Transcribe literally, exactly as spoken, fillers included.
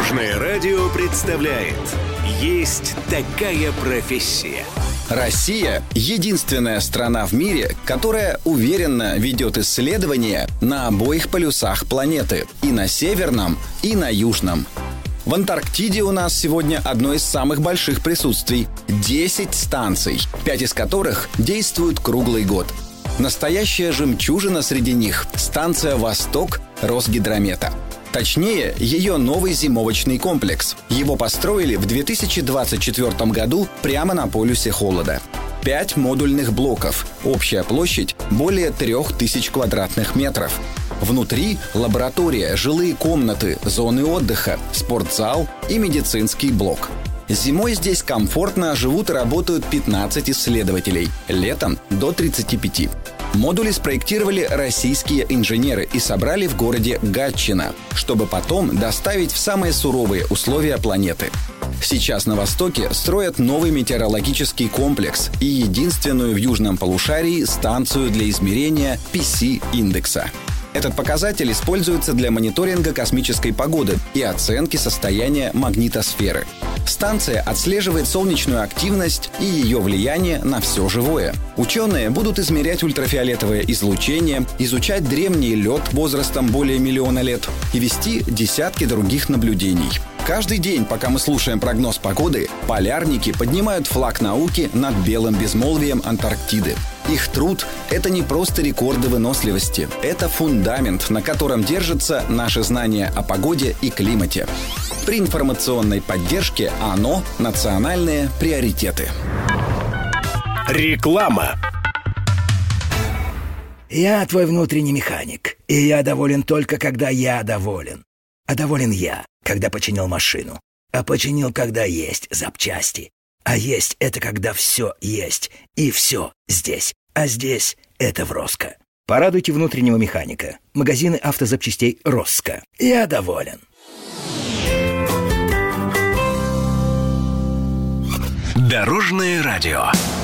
Дорожное радио представляет «Есть такая профессия». Россия – единственная страна в мире, которая уверенно ведет исследования на обоих полюсах планеты – и на северном, и на южном. В Антарктиде у нас сегодня одно из самых больших присутствий – десять станций, пять из которых действуют круглый год. Настоящая жемчужина среди них – станция «Восток» Росгидромета. Точнее, ее новый зимовочный комплекс. Его построили в две тысячи двадцать четвёртом году прямо на полюсе холода. Пять модульных блоков. Общая площадь более трех тысяч квадратных метров. Внутри лаборатория, жилые комнаты, зоны отдыха, спортзал и медицинский блок. Зимой здесь комфортно живут и работают пятнадцать исследователей, летом – до тридцати пяти. Модули спроектировали российские инженеры и собрали в городе Гатчина, чтобы потом доставить в самые суровые условия планеты. Сейчас на Востоке строят новый метеорологический комплекс и единственную в южном полушарии станцию для измерения пи си-индекса. Этот показатель используется для мониторинга космической погоды и оценки состояния магнитосферы. Станция отслеживает солнечную активность и ее влияние на все живое. Ученые будут измерять ультрафиолетовое излучение, изучать древний лед возрастом более миллиона лет и вести десятки других наблюдений. Каждый день, пока мы слушаем прогноз погоды, полярники поднимают флаг науки над белым безмолвием Антарктиды. Их труд – это не просто рекорды выносливости. Это фундамент, на котором держатся наши знания о погоде и климате. При информационной поддержке ОНО «Национальные приоритеты». Реклама. Я твой внутренний механик, и я доволен только, когда я доволен. А доволен я, когда починил машину. А починил, когда есть запчасти. А есть — это когда все есть, и все здесь. А здесь — это в Роско. Порадуйте внутреннего механика. Магазины автозапчастей Роско. Я доволен. Дорожное радио.